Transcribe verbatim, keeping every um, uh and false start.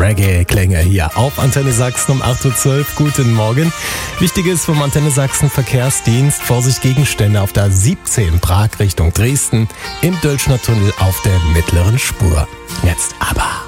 Reggae-Klänge hier auf Antenne Sachsen um acht Uhr zwölf. Guten Morgen. Wichtiges vom Antenne Sachsen Verkehrsdienst. Vorsicht Gegenstände auf der siebzehn Prag Richtung Dresden im Dölschner Tunnel auf der mittleren Spur. Jetzt aber.